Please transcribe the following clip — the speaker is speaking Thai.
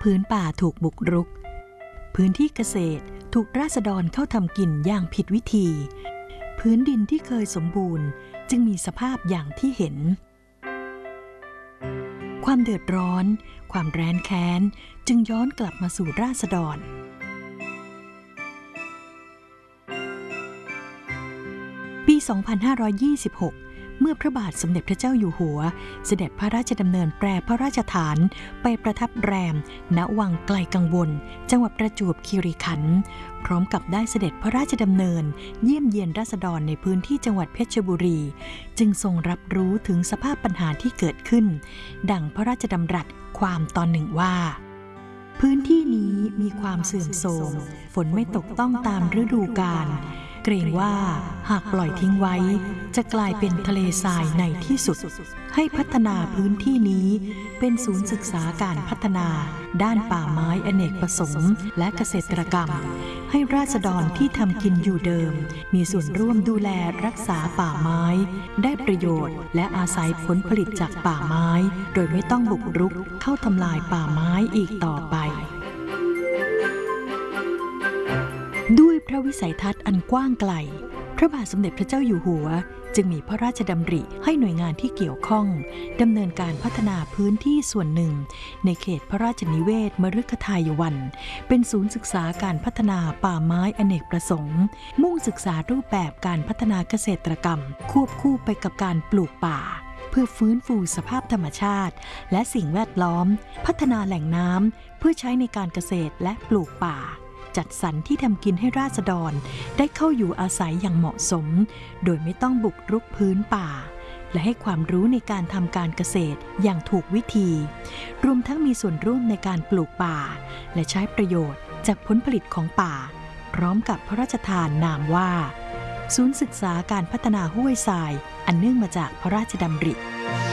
พื้นป่าถูกบุกรุกพื้นที่เกษตรถูกราษฎรเข้าทำกินอย่างผิดวิธีพื้นดินที่เคยสมบูรณ์จึงมีสภาพอย่างที่เห็นความเดือดร้อนความแร้นแค้นจึงย้อนกลับมาสู่ราษฎรปี 2526 เมื่อพระบาทสมเด็จพระเจ้าอยู่หัวเสด็จพระราชดำเนินแปรพระราชฐานไปประทับแรมณวังไกลกังวลจังหวัดประจวบคีรีขันธ์พร้อมกับได้เสด็จพระราชดำเนินเยี่ยมเยียนราษฎรในพื้นที่จังหวัดเพชรบุรีจึงทรงรับรู้ถึงสภาพปัญหาที่เกิดขึ้นดังพระราชดำรัสความตอนหนึ่งว่าพื้นที่นี้มีความเสื่อมโทรมฝนไม่ตกต้องตามฤดูกาลเกรงว่าหากปล่อยทิ้งไว้จะกลายเป็นทะเลทรายในที่สุดให้พัฒนาพื้นที่นี้เป็นศูนย์ศึกษาการพัฒนาด้านป่าไม้อเนกประสงค์และเกษตรกรรมให้ราษฎรที่ทำกินอยู่เดิมมีส่วนร่วมดูแลรักษาป่าไม้ได้ประโยชน์และอาศัยผลผลิตจากป่าไม้โดยไม่ต้องบุกรุกเข้าทำลายป่าไม้อีกต่อไปด้วยพระวิสัยทัศน์อันกว้างไกลพระบาทสมเด็จพระเจ้าอยู่หัวจึงมีพระราชดำริให้หน่วยงานที่เกี่ยวข้องดำเนินการพัฒนาพื้นที่ส่วนหนึ่งในเขตพระราชนิเวศมฤคทายวันเป็นศูนย์ศึกษาการพัฒนาป่าไม้อเนกประสงค์มุ่งศึกษารูปแบบการพัฒนาเกษตรกรรมควบคู่ไปกับการปลูกป่าเพื่อฟื้นฟูสภาพธรรมชาติและสิ่งแวดล้อมพัฒนาแหล่งน้ำเพื่อใช้ในการเกษตรและปลูกป่าจัดสรรที่ทำกินให้ราษฎรได้เข้าอยู่อาศัยอย่างเหมาะสมโดยไม่ต้องบุกรุกพื้นป่าและให้ความรู้ในการทำการเกษตรอย่างถูกวิธีรวมทั้งมีส่วนร่วมในการปลูกป่าและใช้ประโยชน์จากผลผลิตของป่าพร้อมกับพระราชทานนามว่าศูนย์ศึกษาการพัฒนาห้วยทรายอันเนื่องมาจากพระราชดำริ